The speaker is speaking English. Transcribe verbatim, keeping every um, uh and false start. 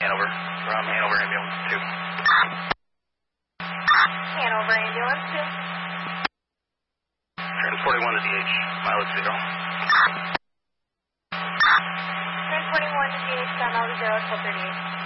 Hanover, from Hanover Ambulance two. Hanover Ambulance two. Transporting one to D H, mileage zero. Transporting one to D H, mileage zero, twelve thirty-eight.